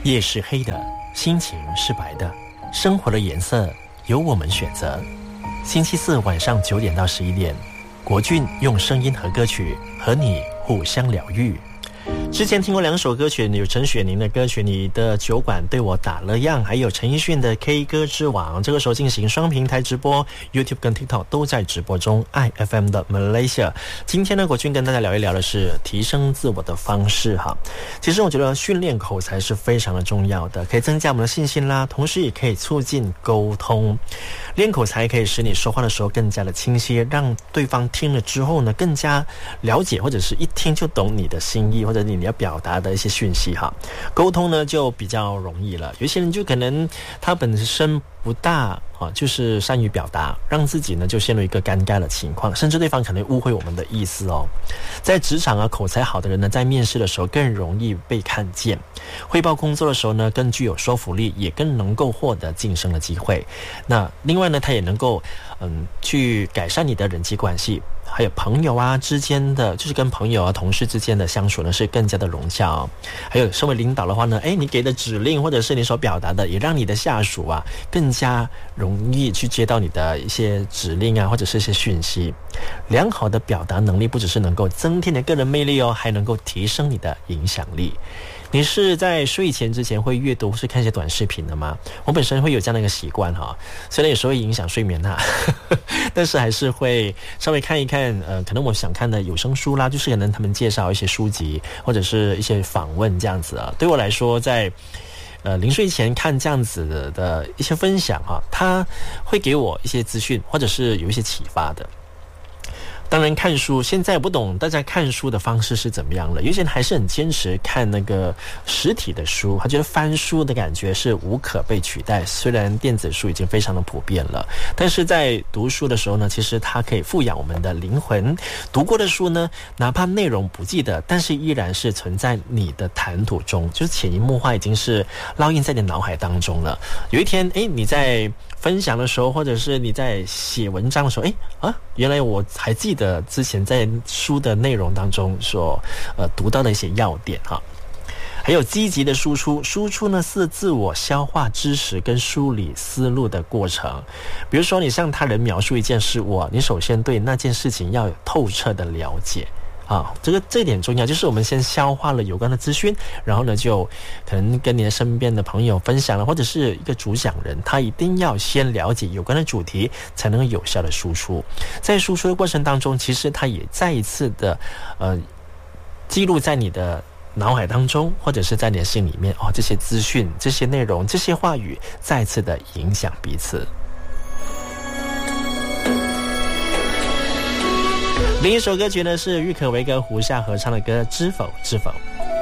夜是黑的，心情是白的，生活的颜色由我们选择。星期四晚上9点到11点，国俊用声音和歌曲和你互相疗愈。之前听过2首歌曲，有陈雪凝的歌曲《你的酒馆对我打了样》，还有陈奕迅的 K 歌之王。这个时候进行双平台直播， YouTube 跟 TikTok 都在直播中。IFM 的 Malaysia， 今天呢，国军跟大家聊一聊的是提升自我的方式哈。其实我觉得训练口才是非常的重要的，可以增加我们的信心啦，同时也可以促进沟通。练口才可以使你说话的时候更加的清晰，让对方听了之后呢更加了解，或者是一听就懂你的心意，或者你要表达的一些讯息哈。沟通呢就比较容易了，有些人就可能他本身不大就是善于表达，让自己呢就陷入一个尴尬的情况，甚至对方可能误会我们的意思哦。在职场啊，口才好的人呢，在面试的时候更容易被看见，汇报工作的时候呢更具有说服力，也更能够获得晋升的机会。那另外呢，他也能够去改善你的人际关系，还有朋友啊之间的，就是跟朋友啊同事之间的相处呢是更加的融洽哦。还有身为领导的话呢，你给的指令或者是你所表达的，也让你的下属啊更加容易去接到你的一些指令啊，或者是一些讯息。良好的表达能力不只是能够增添你的个人魅力哦，还能够提升你的影响力。你是在睡前之前会阅读或是看一些短视频的吗？我本身会有这样的一个习惯哈，虽然有时候会影响睡眠但是还是会稍微看一看可能我想看的有声书啦，就是可能他们介绍一些书籍或者是一些访问这样子啊。对我来说，在临睡前看这样子的一些分享它会给我一些资讯，或者是有一些启发的。当然看书，现在不懂大家看书的方式是怎么样了，有些人还是很坚持看那个实体的书，他觉得翻书的感觉是无可被取代。虽然电子书已经非常的普遍了，但是在读书的时候呢，其实它可以富养我们的灵魂。读过的书呢，哪怕内容不记得，但是依然是存在你的谈吐中，就是潜移默化，已经是烙印在你脑海当中了。有一天你在分享的时候，或者是你在写文章的时候，原来我还记得之前在书的内容当中所读到的一些要点哈。还有积极的输出呢是自我消化知识跟梳理思路的过程。比如说你向他人描述一件事物你首先对那件事情要有透彻的了解这点重要，就是我们先消化了有关的资讯，然后呢就可能跟你的身边的朋友分享了，或者是一个主讲人，他一定要先了解有关的主题，才能有效的输出。在输出的过程当中，其实他也再一次的记录在你的脑海当中，或者是在你的心里面这些资讯、这些内容、这些话语再次的影响彼此。另一首歌曲呢是郁可唯跟胡夏合唱的歌《知否知否》。